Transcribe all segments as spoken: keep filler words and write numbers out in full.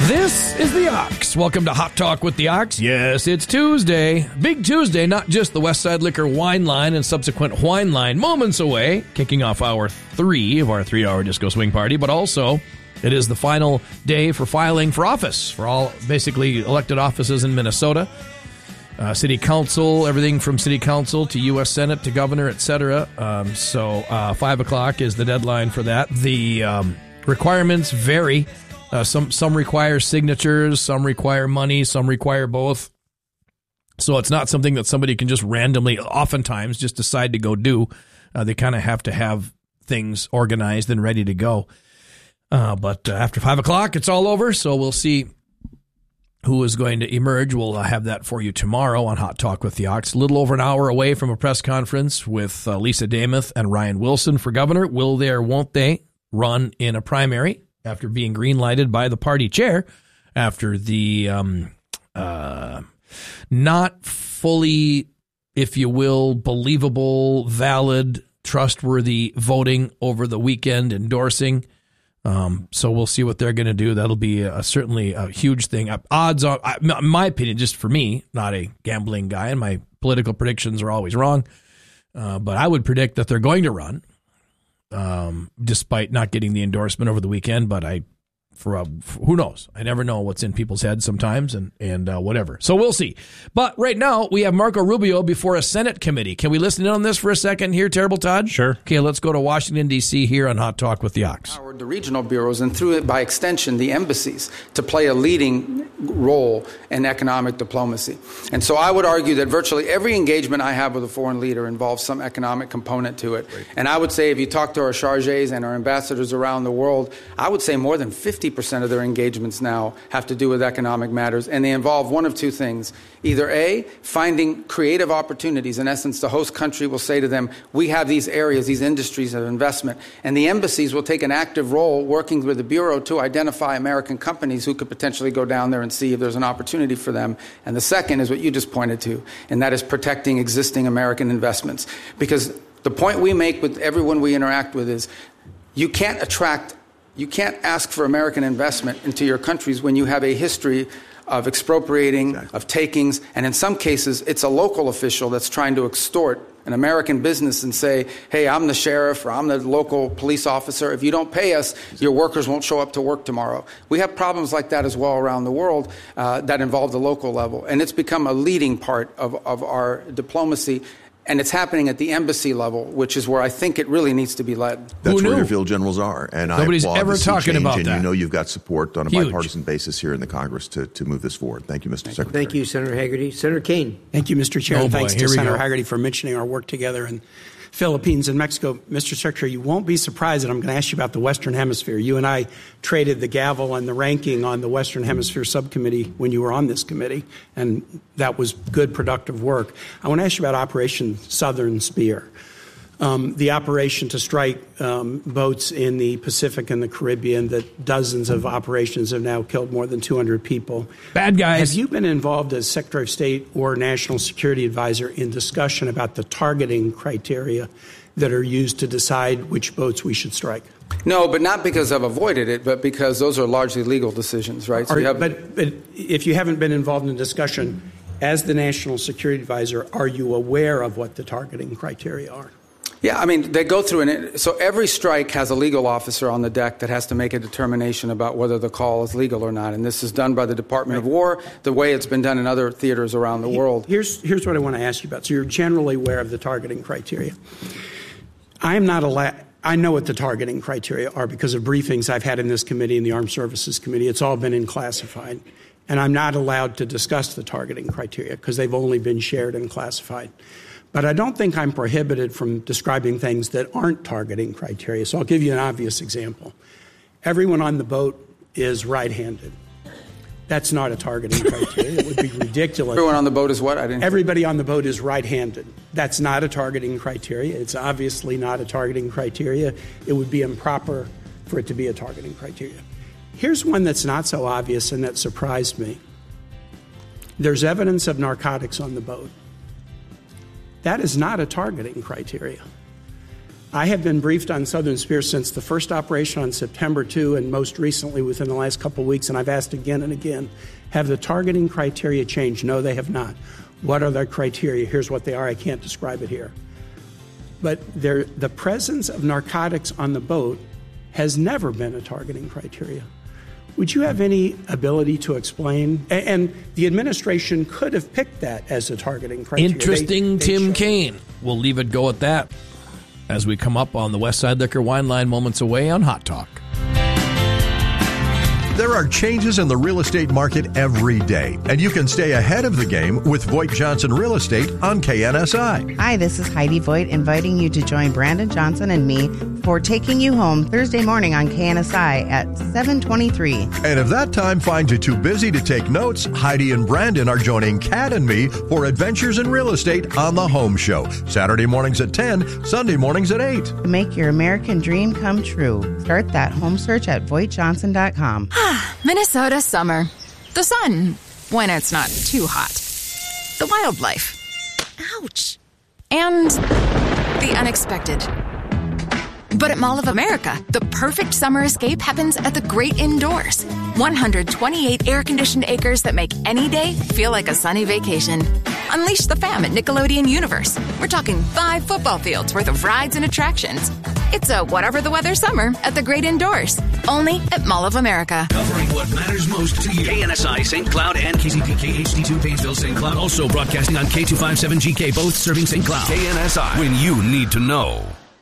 This is the Ox. Welcome to Hot Talk with the Ox. Yes, it's Tuesday. Big Tuesday, not just the Westside Liquor wine line and subsequent wine line moments away, kicking off hour three of our three-hour disco swing party, but also it is the final day for filing for office for all basically elected offices in Minnesota. Uh, city council, everything from city council to U S Senate to governor, et cetera. Um, so uh, five o'clock is the deadline for that. The um, requirements vary. Uh, some some require signatures, some require money, some require both. So it's not something that somebody can just randomly, oftentimes, just decide to go do. Uh, they kind of have to have things organized and ready to go. Uh, but uh, after five o'clock, it's all over. So we'll see who is going to emerge. We'll uh, have that for you tomorrow on Hot Talk with the Ox. A little over an hour away from a press conference with uh, Lisa Damuth and Ryan Wilson for governor. Will they or won't they run in a primary after being green-lighted by the party chair after the um, uh, not fully, if you will, believable, valid, trustworthy voting over the weekend endorsing. Um, so we'll see what they're going to do. That'll be a, certainly a huge thing. Odds are, in my opinion, just for me, not a gambling guy, and my political predictions are always wrong, uh, but I would predict that they're going to run. Um, despite not getting the endorsement over the weekend, but I, for, uh, for who knows? I never know what's in people's heads sometimes, and and uh, whatever. So we'll see. But right now we have Marco Rubio before a Senate committee. Can we listen in on this for a second here, Terrible Todd? Sure. Okay, let's go to Washington D C here on Hot Talk with the Ox. The regional bureaus and through it by extension the embassies to play a leading role in economic diplomacy. And so I would argue that virtually every engagement I have with a foreign leader involves some economic component to it. Right. And I would say if you talk to our chargés and our ambassadors around the world, I would say more than fifty percent of their engagements now have to do with economic matters, and they involve one of two things. Either A, finding creative opportunities. In essence, the host country will say to them, we have these areas, these industries of investment, and the embassies will take an active role working with the Bureau to identify American companies who could potentially go down there and see if there's an opportunity for them. And the second is what you just pointed to, and that is protecting existing American investments. Because the point we make with everyone we interact with is you can't attract, you can't ask for American investment into your countries when you have a history of expropriating, exactly. of takings, and in some cases, it's a local official that's trying to extort an American business and say, hey, I'm the sheriff or I'm the local police officer. If you don't pay us, your workers won't show up to work tomorrow. We have problems like that as well around the world uh, that involve the local level, and it's become a leading part of, of our diplomacy. And it's happening at the embassy level, which is where I think it really needs to be led. That's where your field generals are. And Nobody's I ever talking change, about and that. You know you've got support on a Huge. bipartisan basis here in the Congress to, to move this forward. Thank you, Mister Secretary. Thank you, Senator Haggerty. Senator Kane. Thank you, Mister Chair. Oh, and thanks boy. to Here we Senator go. Haggerty for mentioning our work together in Philippines and Mexico. Mister Secretary, you won't be surprised that I'm going to ask you about the Western Hemisphere. You and I traded the gavel and the ranking on the Western Hemisphere subcommittee when you were on this committee, and that was good, productive work. I want to ask you about Operation Southern Spear. Um, the operation to strike um, boats in the Pacific and the Caribbean, that dozens of operations have now killed more than two hundred people. Bad guys. Have you been involved as Secretary of State or National Security Advisor in discussion about the targeting criteria that are used to decide which boats we should strike? No, but not because I've avoided it, but because those are largely legal decisions, right? So Are, you have, but, but if you haven't been involved in discussion, as the National Security Advisor, are you aware of what the targeting criteria are? Yeah, I mean, they go through an, so every strike has a legal officer on the deck that has to make a determination about whether the call is legal or not. And this is done by the Department of War, the way it's been done in other theaters around the world. Here's, here's what I want to ask you about. So you're generally aware of the targeting criteria. I am not allowed, I know what the targeting criteria are because of briefings I've had in this committee and the Armed Services Committee. It's all been in classified. And I'm not allowed to discuss the targeting criteria because they've only been shared and classified. But I don't think I'm prohibited from describing things that aren't targeting criteria. So I'll give you an obvious example. Everyone on the boat is right-handed. That's not a targeting criteria. It would be ridiculous. Everyone on the boat is what? I didn't. Everybody on the boat is right-handed. That's not a targeting criteria. It's obviously not a targeting criteria. It would be improper for it to be a targeting criteria. Here's one that's not so obvious and that surprised me. There's evidence of narcotics on the boat. That is not a targeting criteria. I have been briefed on Southern Spear since the first operation on September second and most recently within the last couple of weeks, and I've asked again and again, have the targeting criteria changed? No, they have not. What are their criteria? Here's what they are. I can't describe it here. But there, the presence of narcotics on the boat has never been a targeting criteria. Would you have any ability to explain? And, and the administration could have picked that as a targeting criteria. Interesting, they, they Tim showed. Kaine. We'll leave it go at that as we come up on the Westside Liquor Wine Line moments away on Hot Talk. There are changes in the real estate market every day, and you can stay ahead of the game with Voigt Johnson Real Estate on K N S I. Hi, this is Heidi Voigt, inviting you to join Brandon Johnson and me for Taking You Home Thursday morning on K N S I at seven twenty-three. And if that time finds you too busy to take notes, Heidi and Brandon are joining Kat and me for Adventures in Real Estate on the Home Show. Saturday mornings at ten, Sunday mornings at eight. To make your American dream come true, start that home search at voigt johnson dot com. Minnesota summer. The sun, when it's not too hot. The wildlife. Ouch. And the unexpected. But at Mall of America, the perfect summer escape happens at the great indoors. one hundred twenty-eight air-conditioned acres that make any day feel like a sunny vacation. Unleash the fam at Nickelodeon Universe. We're talking five football fields worth of rides and attractions. It's a whatever the weather summer at the great indoors. Only at Mall of America. Covering what matters most to you. K N S I, Saint Cloud, and K C P K H D two, Painesville, Saint Cloud. Also broadcasting on K two fifty-seven G K, both serving Saint Cloud. K N S I, when you need to know.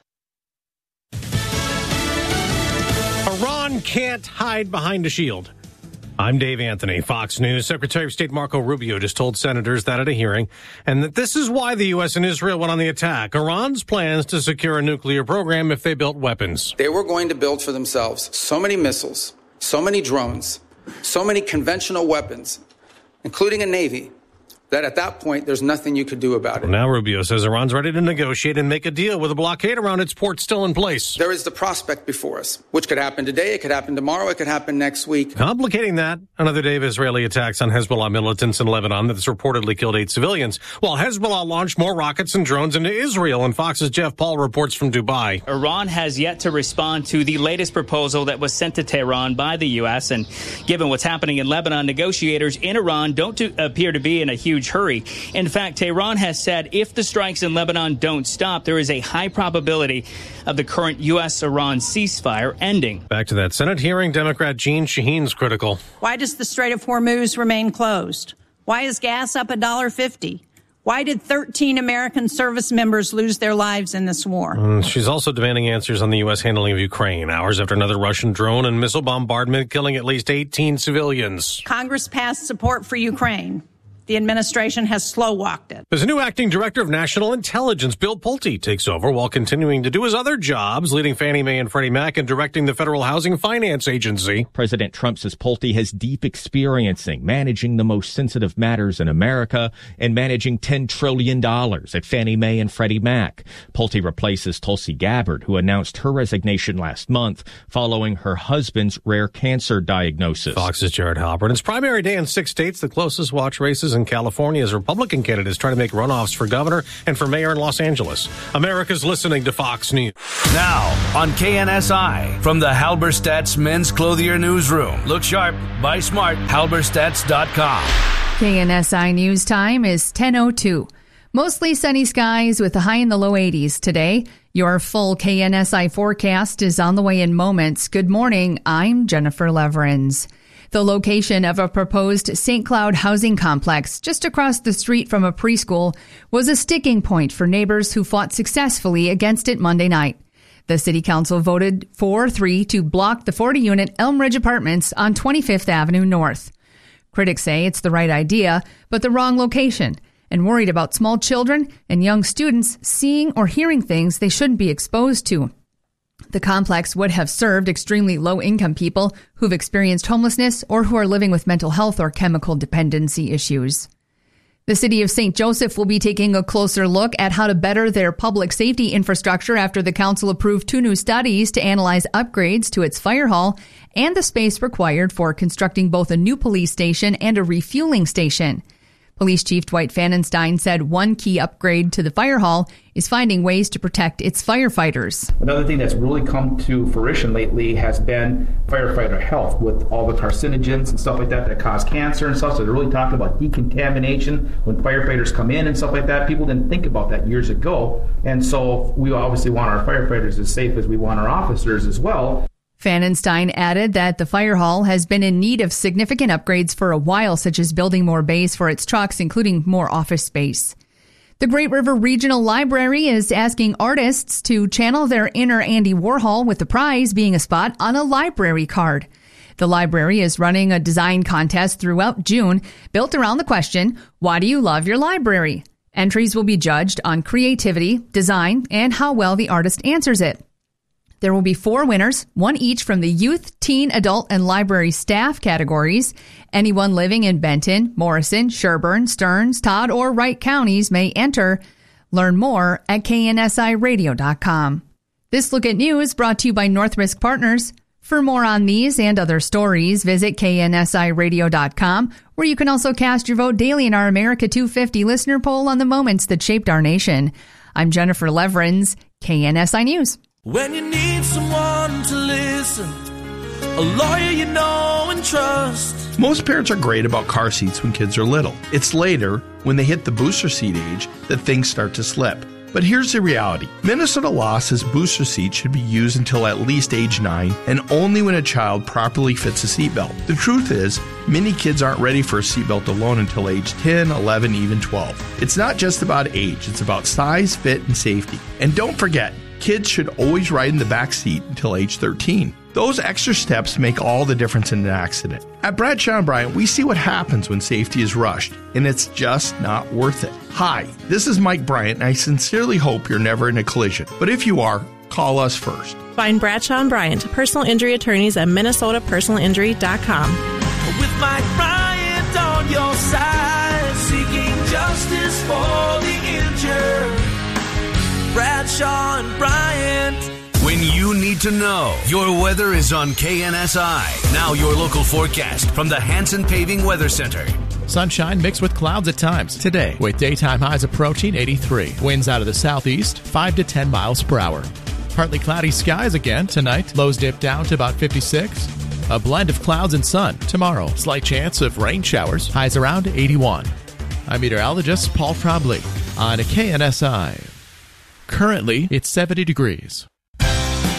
Iran can't hide behind a shield. I'm Dave Anthony, Fox News. Secretary of State Marco Rubio just told senators that at a hearing, and that this is why the U S and Israel went on the attack. Iran's plans to secure a nuclear program if they built weapons. They were going to build for themselves so many missiles, so many drones, so many conventional weapons, including a navy, that at that point, there's nothing you could do about it. Well, now Rubio says Iran's ready to negotiate and make a deal with a blockade around its port still in place. There is the prospect before us, which could happen today, it could happen tomorrow, it could happen next week. Complicating that, another day of Israeli attacks on Hezbollah militants in Lebanon that's reportedly killed eight civilians, while Hezbollah launched more rockets and drones into Israel. And Fox's Jeff Paul reports from Dubai. Iran has yet to respond to the latest proposal that was sent to Tehran by the U S. And given what's happening in Lebanon, negotiators in Iran don't do, appear to be in a huge hurry. In fact, Tehran has said if the strikes in Lebanon don't stop, there is a high probability of the current U S Iran ceasefire ending. Back to that Senate hearing, Democrat Jeanne Shaheen's critical. Why does the Strait of Hormuz remain closed? Why is gas up one dollar fifty? Why did thirteen American service members lose their lives in this war? And she's also demanding answers on the U S handling of Ukraine, hours after another Russian drone and missile bombardment killing at least eighteen civilians. Congress passed support for Ukraine. The administration has slow-walked it. There's a new acting director of national intelligence. Bill Pulte takes over while continuing to do his other jobs, leading Fannie Mae and Freddie Mac and directing the Federal Housing Finance Agency. President Trump says Pulte has deep experience in managing the most sensitive matters in America and managing ten trillion dollars at Fannie Mae and Freddie Mac. Pulte replaces Tulsi Gabbard, who announced her resignation last month following her husband's rare cancer diagnosis. Fox's Jared Halpern. It's primary day in six states, the closest watch races in California as Republican candidates try to make runoffs for governor and for mayor in Los Angeles. America's listening to Fox News. Now on K N S I from the Halberstadt's Men's Clothier Newsroom. Look sharp, buy smart, halberstadts dot com. K N S I News Time is ten oh two. Mostly sunny skies with a high in the low eighties today. Your full K N S I forecast is on the way in moments. Good morning. I'm Jennifer Leverins. The location of a proposed Saint Cloud housing complex just across the street from a preschool was a sticking point for neighbors who fought successfully against it Monday night. The city council voted four three to block the forty-unit Elm Ridge Apartments on twenty-fifth Avenue North. Critics say it's the right idea, but the wrong location, and worried about small children and young students seeing or hearing things they shouldn't be exposed to. The complex would have served extremely low-income people who've experienced homelessness or who are living with mental health or chemical dependency issues. The city of Saint Joseph will be taking a closer look at how to better their public safety infrastructure after the council approved two new studies to analyze upgrades to its fire hall and the space required for constructing both a new police station and a refueling station. Police Chief Dwight Pfannenstein said one key upgrade to the fire hall is finding ways to protect its firefighters. Another thing that's really come to fruition lately has been firefighter health with all the carcinogens and stuff like that that cause cancer and stuff. So they're really talking about decontamination when firefighters come in and stuff like that. People didn't think about that years ago. And so we obviously want our firefighters as safe as we want our officers as well. Pfannenstein added that the fire hall has been in need of significant upgrades for a while, such as building more bays for its trucks, including more office space. The Great River Regional Library is asking artists to channel their inner Andy Warhol, with the prize being a spot on a library card. The library is running a design contest throughout June, built around the question, why do you love your library? Entries will be judged on creativity, design, and how well the artist answers it. There will be four winners, one each from the youth, teen, adult, and library staff categories. Anyone living in Benton, Morrison, Sherburne, Stearns, Todd, or Wright counties may enter. Learn more at K N S I radio dot com. This Look at News brought to you by North Risk Partners. For more on these and other stories, visit K N S I radio dot com, where you can also cast your vote daily in our America two fifty listener poll on the moments that shaped our nation. I'm Jennifer Leverins, K N S I News. When you need someone to listen, a lawyer you know and trust. Most parents are great about car seats when kids are little. It's later, when they hit the booster seat age, that things start to slip. But here's the reality. Minnesota law says booster seats should be used until at least age nine, and only when a child properly fits a seatbelt. The truth is, many kids aren't ready for a seatbelt alone until age ten, eleven, even twelve. It's not just about age, it's about size, fit, and safety. And don't forget, kids should always ride in the back seat until age thirteen. Those extra steps make all the difference in an accident. At Bradshaw and Bryant, we see what happens when safety is rushed, and it's just not worth it. Hi, this is Mike Bryant, and I sincerely hope you're never in a collision. But if you are, call us first. Find Bradshaw and Bryant, personal injury attorneys at Minnesota Personal Injury dot com. With Mike Bryant on your side, seeking justice for the injured. Bradshaw and Bryant. When you need to know, your weather is on K N S I. Now your local forecast from the Hanson Paving Weather Center. Sunshine mixed with clouds at times today, with daytime highs approaching eighty-three. Winds out of the southeast, five to ten miles per hour. Partly cloudy skies again tonight. Lows dip down to about fifty-six. A blend of clouds and sun tomorrow. Slight chance of rain showers. Highs around eighty-one. I'm meteorologist Paul Trombley on a K N S I. Currently, it's seventy degrees.